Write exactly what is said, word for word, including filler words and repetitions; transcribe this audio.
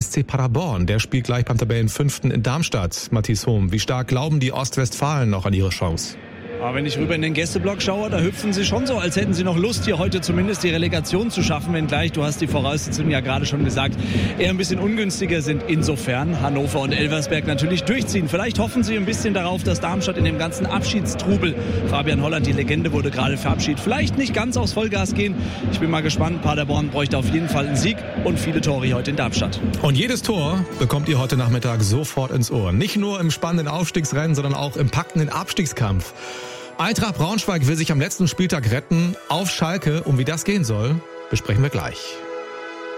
S C Paderborn. Der spielt gleich beim Tabellenfünften in Darmstadt. Matthias Hohm, wie stark glauben die Ostwestfalen noch an ihre Chance? Aber wenn ich rüber in den Gästeblock schaue, da hüpfen sie schon so, als hätten sie noch Lust, hier heute zumindest die Relegation zu schaffen. Wenngleich, du hast die Voraussetzungen ja gerade schon gesagt, eher ein bisschen ungünstiger sind. Insofern Hannover und Elversberg natürlich durchziehen. Vielleicht hoffen sie ein bisschen darauf, dass Darmstadt in dem ganzen Abschiedstrubel, Fabian Holland, die Legende, wurde gerade verabschiedet, vielleicht nicht ganz aufs Vollgas gehen. Ich bin mal gespannt. Paderborn bräuchte auf jeden Fall einen Sieg und viele Tore hier heute in Darmstadt. Und jedes Tor bekommt ihr heute Nachmittag sofort ins Ohr. Nicht nur im spannenden Aufstiegsrennen, sondern auch im packenden Abstiegskampf. Eintracht Braunschweig will sich am letzten Spieltag retten auf Schalke. Um wie das gehen soll, besprechen wir gleich.